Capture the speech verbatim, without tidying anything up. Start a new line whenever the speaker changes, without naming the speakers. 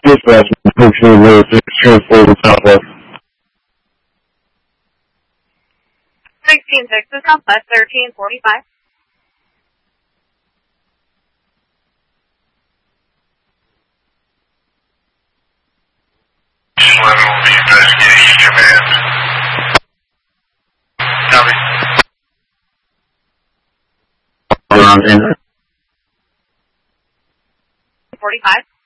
Dispatch, fourteen zero six, transport to Southwest.
sixteen six to Southwest, thirteen forty-five.
eleven will be investigation command. Copy.
Around in
forty-five.